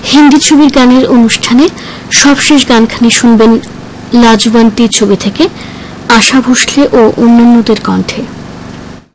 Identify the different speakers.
Speaker 1: হিন্দি ছবির গানের অনুষ্ঠানে সবশেষ গানখানি শুনবেন লাজবন্তী ছবি থেকে আশা ভোসলে ও অন্যান্যদের কণ্ঠে।